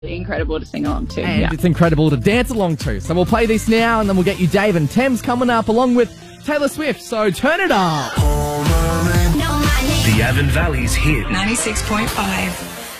incredible to sing along to. And it's incredible to dance along to. So we'll play this now, and then we'll get you Dave and Thames coming up along with Taylor Swift. So turn it up. The Avon Valley's hit 96.5.